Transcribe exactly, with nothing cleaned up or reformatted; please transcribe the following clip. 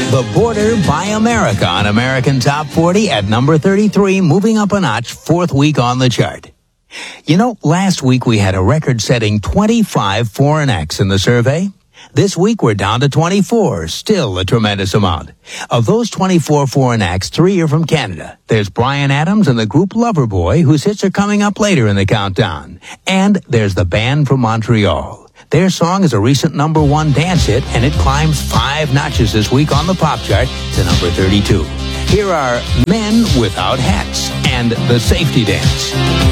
The Border by America on American Top forty at number thirty-three, moving up a notch, fourth week on the chart. You know, last week we had a record-setting twenty-five foreign acts in the survey. This week we're down to twenty-four, still a tremendous amount. Of those twenty-four foreign acts, three are from Canada. There's Bryan Adams and the group Loverboy, whose hits are coming up later in the countdown. And there's the band from Montreal. Their song is a recent number one dance hit, and it climbs five notches this week on the pop chart to number thirty-two. Here are Men Without Hats and The Safety Dance.